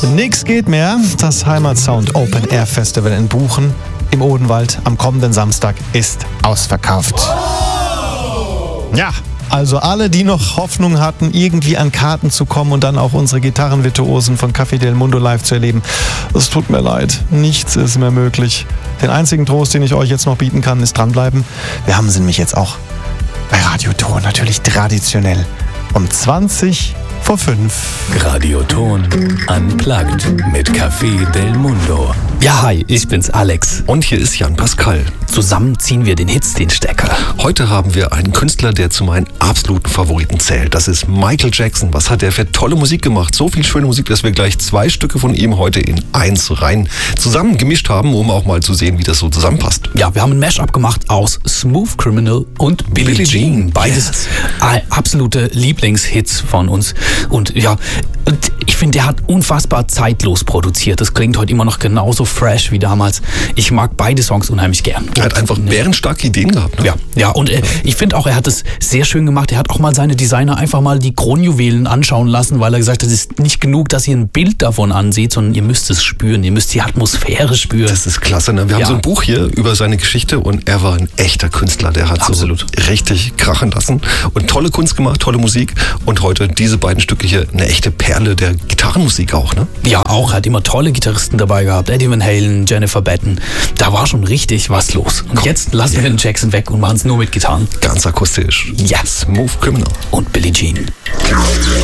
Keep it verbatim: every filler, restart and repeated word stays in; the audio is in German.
Nix geht mehr. Das Heimatsound Open Air Festival in Buchen im Odenwald am kommenden Samstag ist ausverkauft. Ja, also alle, die noch Hoffnung hatten, irgendwie an Karten zu kommen und dann auch unsere Gitarrenvirtuosen von Café del Mundo live zu erleben, es tut mir leid, nichts ist mehr möglich. Den einzigen Trost, den ich euch jetzt noch bieten kann, ist dranbleiben. Wir haben sie nämlich jetzt auch bei Radio Ton, natürlich traditionell, um zwanzig vor fünf. Radio Ton Unplugged mit Café del Mundo. Ja, hi, ich bin's, Alex. Und hier ist Jan Pascal. Zusammen ziehen wir den Hits den Stecker. Heute haben wir einen Künstler, der zu meinen absoluten Favoriten zählt. Das ist Michael Jackson. Was hat er für tolle Musik gemacht? So viel schöne Musik, dass wir gleich zwei Stücke von ihm heute in eins rein zusammen gemischt haben, um auch mal zu sehen, wie das so zusammenpasst. Ja, wir haben ein Mashup gemacht aus Smooth Criminal und Billie, Billie Jean. Jean. Beides yes. absolute Lieblingshits von uns. Und ja, ich finde, der hat unfassbar zeitlos produziert. Das klingt heute immer noch genauso fresh wie damals. Ich mag beide Songs unheimlich gern. Er hat einfach bärenstarke Ideen gehabt. Ne? Ja, ja, und äh, ich finde auch, er hat es sehr schön gemacht. Er hat auch mal seine Designer einfach mal die Kronjuwelen anschauen lassen, weil er gesagt hat, es ist nicht genug, dass ihr ein Bild davon ansieht, sondern ihr müsst es spüren. Ihr müsst die Atmosphäre spüren. Das ist klasse. Ne? Wir haben ja. so ein Buch hier über seine Geschichte und er war ein echter Künstler. Der hat Absolut. so richtig krachen lassen und tolle Kunst gemacht, tolle Musik. Und heute diese beiden Stücke hier, eine echte Perle der Gitarrenmusik auch, ne? Ja, auch. Er hat immer tolle Gitarristen dabei gehabt. Eddie Van Halen, Jennifer Batten. Da war schon richtig was los. Und Komm, jetzt lassen yeah. wir den Jackson weg und machen es nur mit Gitarren. Ganz akustisch. Yes. Smooth Criminal. Und Billie Jean.